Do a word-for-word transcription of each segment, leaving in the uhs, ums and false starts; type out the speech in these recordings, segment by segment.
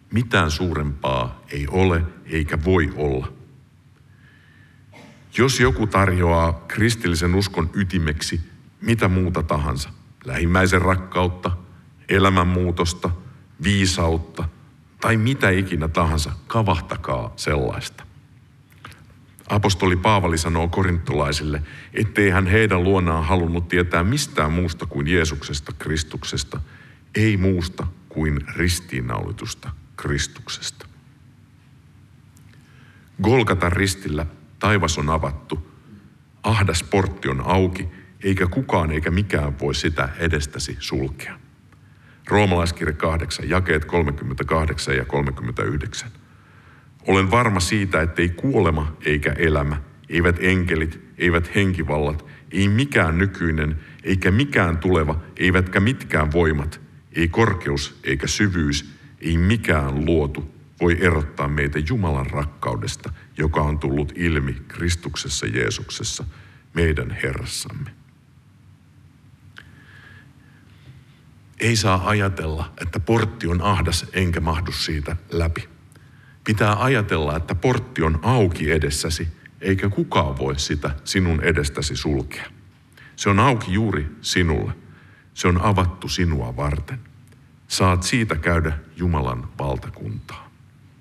Mitään suurempaa ei ole eikä voi olla. Jos joku tarjoaa kristillisen uskon ytimeksi mitä muuta tahansa, lähimmäisen rakkautta, elämänmuutosta, viisautta tai mitä ikinä tahansa, kavahtakaa sellaista. Apostoli Paavali sanoo korintolaisille, ettei hän heidän luonaan halunnut tietää mistään muusta kuin Jeesuksesta, Kristuksesta, ei muusta kuin ristiinnaulitusta Kristuksesta. Golgatan ristillä taivas on avattu, ahdas portti on auki, eikä kukaan eikä mikään voi sitä edestäsi sulkea. Roomalaiskirja kahdeksan, jakeet kolmekymmentäkahdeksan ja kolmekymmentäyhdeksän. Olen varma siitä, ettei kuolema eikä elämä, eivät enkelit, eivät henkivallat, ei mikään nykyinen, eikä mikään tuleva, eivätkä mitkään voimat, ei korkeus eikä syvyys, ei mikään luotu voi erottaa meitä Jumalan rakkaudesta, joka on tullut ilmi Kristuksessa Jeesuksessa, meidän Herrassamme. Ei saa ajatella, että portti on ahdas enkä mahdu siitä läpi. Pitää ajatella, että portti on auki edessäsi, eikä kukaan voi sitä sinun edestäsi sulkea. Se on auki juuri sinulle. Se on avattu sinua varten. Saat siitä käydä Jumalan valtakuntaa.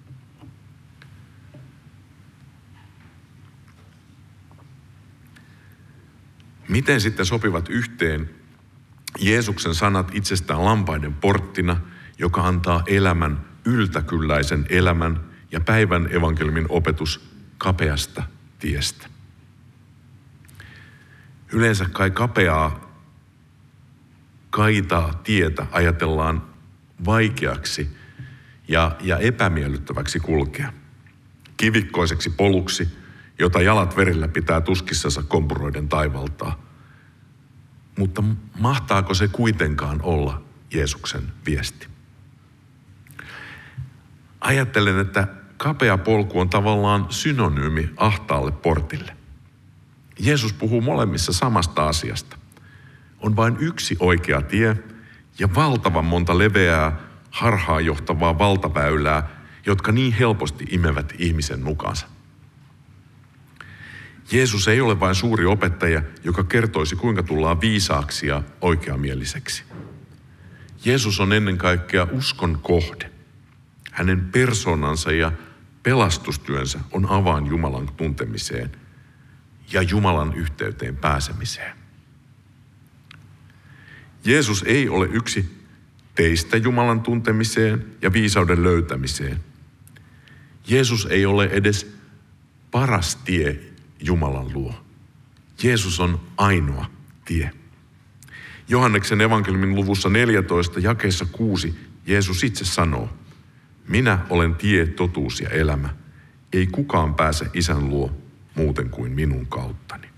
Miten sitten sopivat yhteen Jeesuksen sanat itsestään lampaiden porttina, joka antaa elämän, yltäkylläisen elämän, ja päivän evankeliumin opetus kapeasta tiestä? Yleensä kai kapeaa, kaitaa tietä ajatellaan vaikeaksi ja, ja epämiellyttäväksi kulkea. Kivikkoiseksi poluksi, jota jalat verillä pitää tuskissansa kompuroiden taivaltaa. Mutta mahtaako se kuitenkaan olla Jeesuksen viesti? Ajattelen, että kapea polku on tavallaan synonyymi ahtaalle portille. Jeesus puhuu molemmissa samasta asiasta. On vain yksi oikea tie ja valtavan monta leveää, harhaan johtavaa valtaväylää, jotka niin helposti imevät ihmisen mukaansa. Jeesus ei ole vain suuri opettaja, joka kertoisi, kuinka tullaan viisaaksi ja oikeamieliseksi. Jeesus on ennen kaikkea uskon kohde. Hänen persoonansa ja pelastustyönsä on avain Jumalan tuntemiseen ja Jumalan yhteyteen pääsemiseen. Jeesus ei ole yksi teistä Jumalan tuntemiseen ja viisauden löytämiseen. Jeesus ei ole edes paras tie Jumalan luo. Jeesus on ainoa tie. Johanneksen evankeliumin luvussa neljätoista, jakeessa kuusi, Jeesus itse sanoo, minä olen tie, totuus ja elämä. Ei kukaan pääse Isän luo muuten kuin minun kauttani.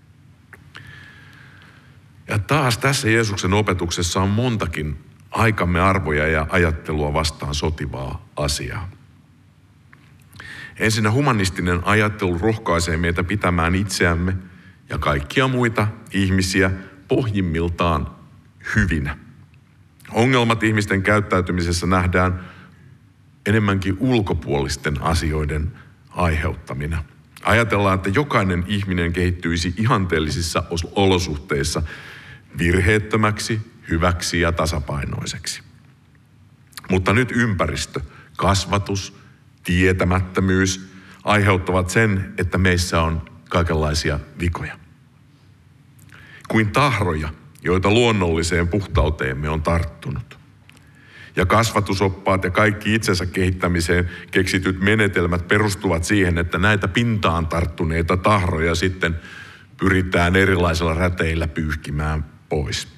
Ja taas tässä Jeesuksen opetuksessa on montakin aikamme arvoja ja ajattelua vastaan sotivaa asiaa. Ensinnä humanistinen ajattelu rohkaisee meitä pitämään itseämme ja kaikkia muita ihmisiä pohjimmiltaan hyvinä. Ongelmat ihmisten käyttäytymisessä nähdään enemmänkin ulkopuolisten asioiden aiheuttamina. Ajatellaan, että jokainen ihminen kehittyisi ihanteellisissa olosuhteissa virheettömäksi, hyväksi ja tasapainoiseksi. Mutta nyt ympäristö, kasvatus, tietämättömyys aiheuttavat sen, että meissä on kaikenlaisia vikoja. Kuin tahroja, joita luonnolliseen puhtauteemme on tarttunut. Ja kasvatusoppaat ja kaikki itsensä kehittämiseen keksityt menetelmät perustuvat siihen, että näitä pintaan tarttuneita tahroja sitten pyritään erilaisilla räteillä pyyhkimään pois.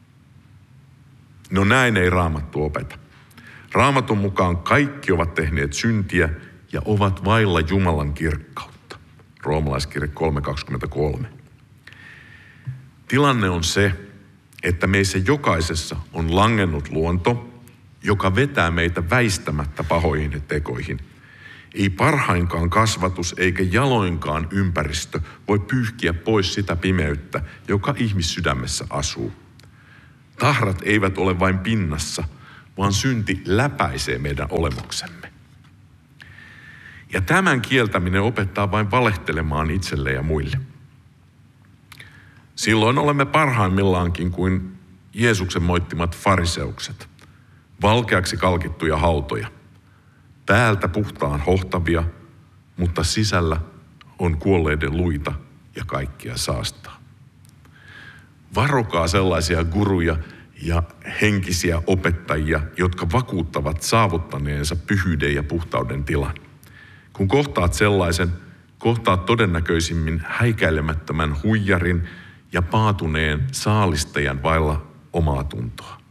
No näin ei Raamattu opeta. Raamatun mukaan kaikki ovat tehneet syntiä ja ovat vailla Jumalan kirkkautta. Roomalaiskirja kolme kaksikymmentäkolme. Tilanne on se, että meissä jokaisessa on langennut luonto, joka vetää meitä väistämättä pahoihin tekoihin. Ei parhainkaan kasvatus eikä jaloinkaan ympäristö voi pyyhkiä pois sitä pimeyttä, joka ihmissydämessä asuu. Tahrat eivät ole vain pinnassa, vaan synti läpäisee meidän olemuksemme. Ja tämän kieltäminen opettaa vain valehtelemaan itselle ja muille. Silloin olemme parhaimmillaankin kuin Jeesuksen moittimat fariseukset, valkeaksi kalkittuja hautoja, päältä puhtaan hohtavia, mutta sisällä on kuolleiden luita ja kaikkia saastaa. Varokaa sellaisia guruja ja henkisiä opettajia, jotka vakuuttavat saavuttaneensa pyhyyden ja puhtauden tilan. Kun kohtaat sellaisen, kohtaat todennäköisimmin häikäilemättömän huijarin ja paatuneen saalistajan vailla omaa tuntoa.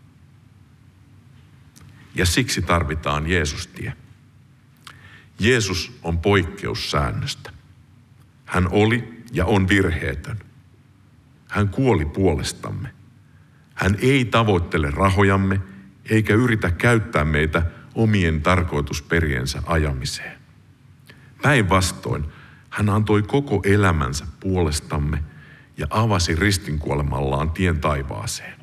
Ja siksi tarvitaan Jeesus-tie. Jeesus on poikkeus säännöstä. Hän oli ja on virheetön. Hän kuoli puolestamme. Hän ei tavoittele rahojamme eikä yritä käyttää meitä omien tarkoitusperiensä ajamiseen. Päinvastoin hän antoi koko elämänsä puolestamme ja avasi ristinkuolemallaan tien taivaaseen.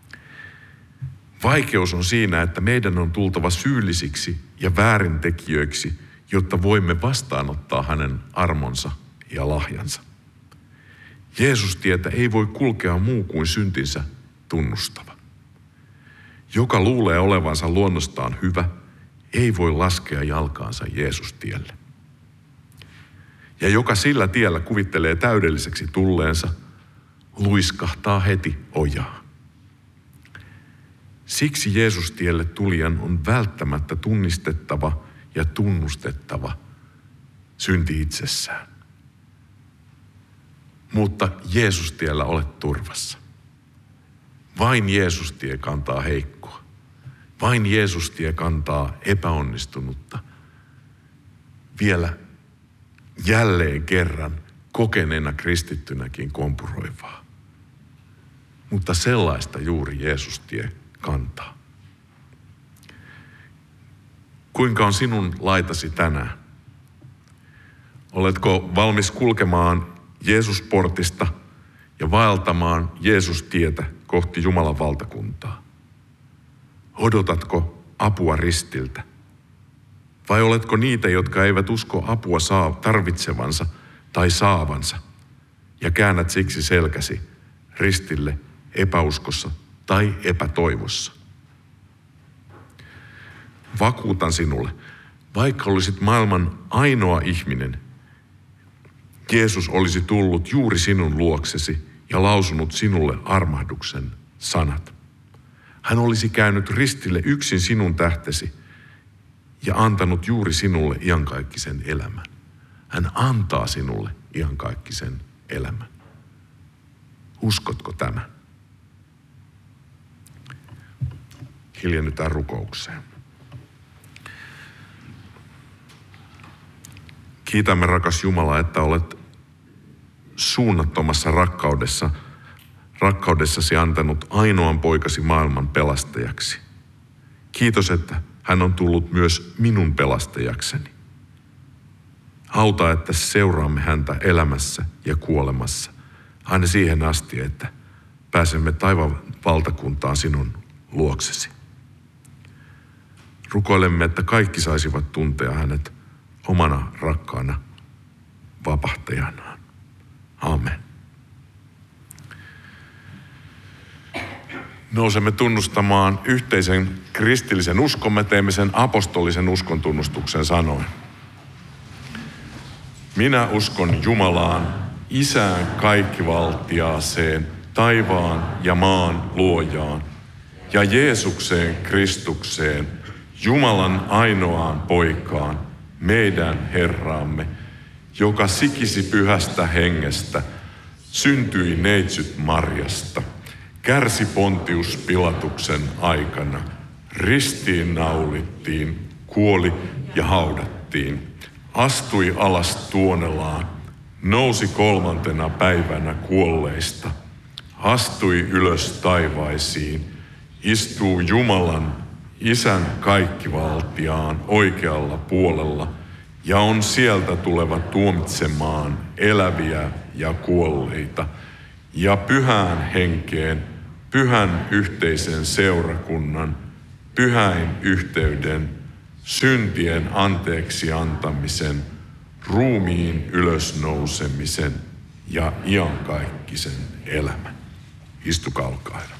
Vaikeus on siinä, että meidän on tultava syyllisiksi ja väärintekijöiksi, jotta voimme vastaanottaa hänen armonsa ja lahjansa. Jeesus-tietä ei voi kulkea muu kuin syntinsä tunnustava. Joka luulee olevansa luonnostaan hyvä, ei voi laskea jalkaansa Jeesus-tielle. Ja joka sillä tiellä kuvittelee täydelliseksi tulleensa, luiskahtaa heti ojaa. Siksi Jeesus-tielle tulijan on välttämättä tunnistettava ja tunnustettava synti itsessään. Mutta Jeesus-tiellä olet turvassa. Vain Jeesus-tie kantaa heikkoa. Vain Jeesus-tie kantaa epäonnistunutta. Vielä jälleen kerran kokeneena kristittynäkin kompuroivaa. Mutta sellaista juuri Jeesus-tie kantaa. Kuinka on sinun laitasi tänään? Oletko valmis kulkemaan Jeesus-portista ja vaeltamaan Jeesus-tietä kohti Jumalan valtakuntaa? Odotatko apua ristiltä? Vai oletko niitä, jotka eivät usko apua saa tarvitsevansa tai saavansa ja käännät siksi selkäsi ristille epäuskossa tai epätoivossa? Vakuutan sinulle, vaikka olisit maailman ainoa ihminen, Jeesus olisi tullut juuri sinun luoksesi ja lausunut sinulle armahduksen sanat. Hän olisi käynyt ristille yksin sinun tähtesi ja antanut juuri sinulle iankaikkisen elämän. Hän antaa sinulle iankaikkisen elämän. Uskotko tämän? Hiljennytään rukoukseen. Kiitämme, rakas Jumala, että olet suunnattomassa rakkaudessa, rakkaudessasi antanut ainoan poikasi maailman pelastajaksi. Kiitos, että hän on tullut myös minun pelastajakseni. Auta, että seuraamme häntä elämässä ja kuolemassa, aina siihen asti, että pääsemme taivaan valtakuntaan sinun luoksesi. Rukoilemme, että kaikki saisivat tuntea hänet omana rakkaana vapahtajanaan. Amen. Nousemme tunnustamaan yhteisen kristillisen uskomme, teemme sen apostolisen uskon tunnustuksen sanoen. Minä uskon Jumalaan, Isään kaikkivaltiaaseen, taivaan ja maan luojaan, ja Jeesukseen Kristukseen, Jumalan ainoaan poikaan, meidän Herraamme, joka sikisi pyhästä hengestä, syntyi neitsyt Marjasta, kärsi Pontius Pilatuksen aikana, ristiin naulittiin, kuoli ja haudattiin, astui alas tuonelaan, nousi kolmantena päivänä kuolleista, astui ylös taivaisiin, istuu Jumalan Isän kaikkivaltiaan oikealla puolella ja on sieltä tuleva tuomitsemaan eläviä ja kuolleita ja pyhään henkeen, pyhän yhteisen seurakunnan, pyhäin yhteyden, syntien anteeksi antamisen, ruumiin ylösnousemisen ja iankaikkisen elämän. Istukaa, olkaa hyvä.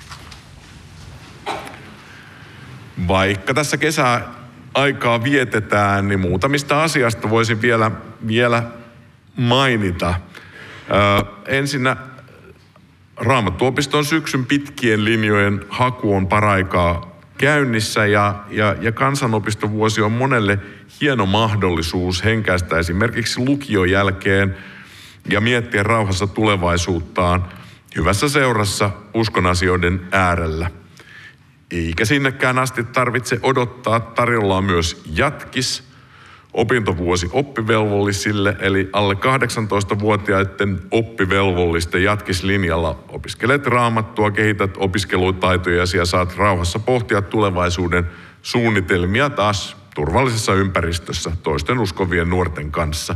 Vaikka tässä kesäaikaa vietetään, niin muutamista asiasta voisin vielä, vielä mainita. Ö, ensinnä Raamattuopiston syksyn pitkien linjojen haku on paraikaa käynnissä ja, ja, ja kansanopistovuosi on monelle hieno mahdollisuus henkäistä esimerkiksi lukion jälkeen ja miettiä rauhassa tulevaisuuttaan hyvässä seurassa uskon asioiden äärellä. Eikä sinnekään asti tarvitse odottaa, tarjolla on myös jatkis, opintovuosi oppivelvollisille, eli alle kahdeksantoistavuotiaiden oppivelvollisten jatkislinjalla opiskelet raamattua, kehität opiskelutaitoja ja saat rauhassa pohtia tulevaisuuden suunnitelmia taas turvallisessa ympäristössä toisten uskovien nuorten kanssa.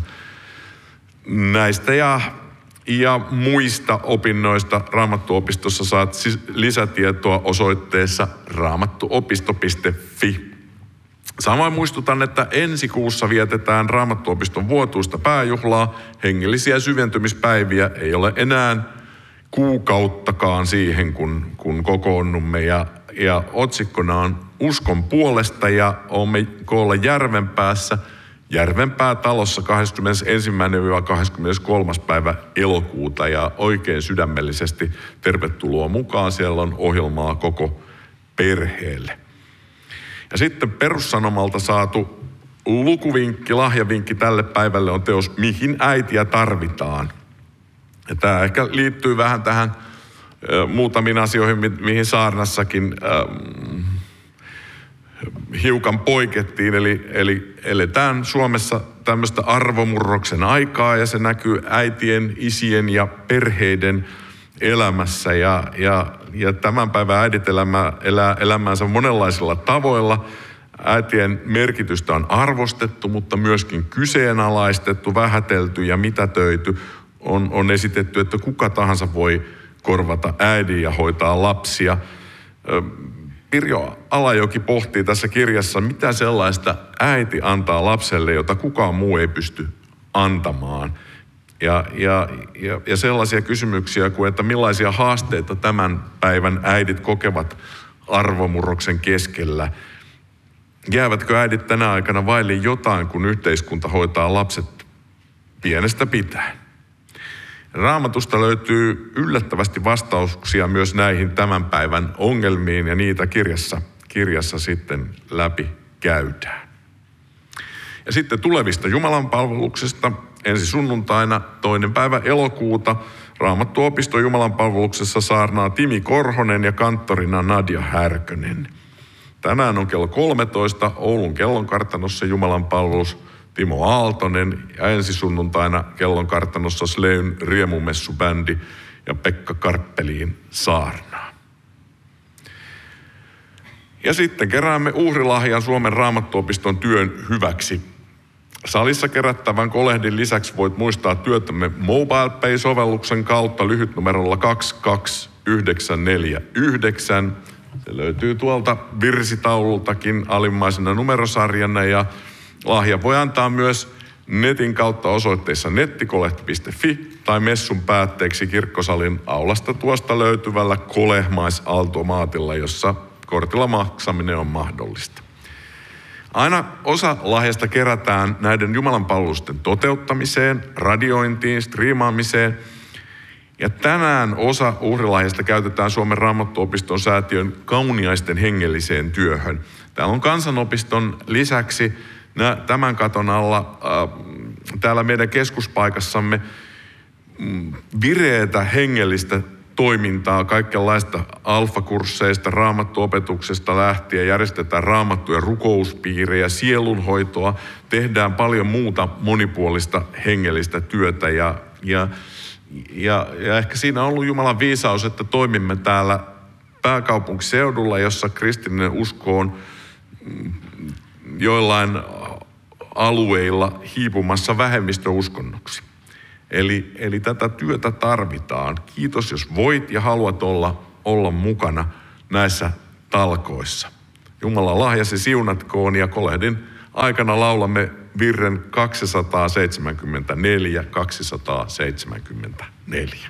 Näistä ja, ja muista opinnoista Raamattuopistossa saat lisätietoa osoitteessa raamattuopisto piste fi. Samoin muistutan, että ensi kuussa vietetään Raamattuopiston vuotuista pääjuhlaa. Hengellisiä syventymispäiviä ei ole enää kuukauttakaan siihen, kun, kun kokoonnumme. Ja, ja otsikkona on Uskon puolesta ja olemme koolla Järvenpäässä. Järvenpää talossa kahdeskymmenesensimmäinen kahdeskymmeneskolmas päivä elokuuta ja oikein sydämellisesti tervetuloa mukaan. Siellä on ohjelmaa koko perheelle. Ja sitten Perussanomalta saatu lukuvinkki, lahjavinkki tälle päivälle on teos Mihin äitiä tarvitaan. Ja tämä ehkä liittyy vähän tähän äh, muutamiin asioihin, mi- mihin saarnassakin äh, hiukan poikettiin. Eli, eli eletään Suomessa tämmöistä arvomurroksen aikaa ja se näkyy äitien, isien ja perheiden elämässä ja, ja, ja tämän päivän äidit elämä, elää elämäänsä monenlaisilla tavoilla. Äitien merkitystä on arvostettu, mutta myöskin kyseenalaistettu, vähätelty ja mitätöity. On, on esitetty, että kuka tahansa voi korvata äidin ja hoitaa lapsia. Pirjo Alajoki pohtii tässä kirjassa, mitä sellaista äiti antaa lapselle, jota kukaan muu ei pysty antamaan. Ja, ja, ja, ja sellaisia kysymyksiä kuin, että millaisia haasteita tämän päivän äidit kokevat arvomurroksen keskellä. Jäävätkö äidit tänä aikana vaille jotain, kun yhteiskunta hoitaa lapset pienestä pitäen? Raamatusta löytyy yllättävästi vastauksia myös näihin tämän päivän ongelmiin ja niitä kirjassa, kirjassa sitten läpi käydään. Ja sitten tulevista Jumalanpalveluksesta ensi sunnuntaina toinen päivä elokuuta Raamattuopiston Jumalanpalveluksessa saarnaa Timi Korhonen ja kanttorina Nadia Härkönen. Tänään on kello kolmetoista Oulun kellonkartanossa Jumalanpalvelus Timo Aaltonen ja ensi sunnuntaina kellonkartanossa Sleyn riemumessubändi ja Pekka Karppeliin saarnaa. Ja sitten keräämme uhrilahjan Suomen Raamattuopiston työn hyväksi. Salissa kerättävän kolehdin lisäksi voit muistaa työtämme MobilePay-sovelluksen kautta lyhytnumerolla kaksi kaksi yhdeksän neljä yhdeksän. Se löytyy tuolta virsitaulultakin alimmaisena numerosarjana ja lahja voi antaa myös netin kautta osoitteessa nettikolehti piste fi tai messun päätteeksi kirkkosalin aulasta tuosta löytyvällä kolehmaisautomaatilla, jossa kortilla maksaminen on mahdollista. Aina osa lahjasta kerätään näiden jumalanpalvelusten toteuttamiseen, radiointiin, striimaamiseen. Ja tänään osa uhrilahjasta käytetään Suomen Raamattuopiston säätiön kauniaisten hengelliseen työhön. Täällä on kansanopiston lisäksi tämän katon alla äh, täällä meidän keskuspaikassamme mm, vireetä hengellistä toimintaa, kaikenlaista alfakursseista, raamattuopetuksesta lähtien, järjestetään raamattu- ja rukouspiirejä, sielunhoitoa, tehdään paljon muuta monipuolista hengellistä työtä ja, ja, ja, ja ehkä siinä on ollut Jumalan viisaus, että toimimme täällä pääkaupunkiseudulla, jossa kristillinen usko on joillain alueilla hiipumassa vähemmistöuskonnoksi. Eli, eli tätä työtä tarvitaan. Kiitos, jos voit ja haluat olla, olla mukana näissä talkoissa. Jumalan lahjasi siunatkoon ja kolehdin aikana laulamme virren kaksisataaseitsemänkymmentäneljä, kaksisataaseitsemänkymmentäneljä.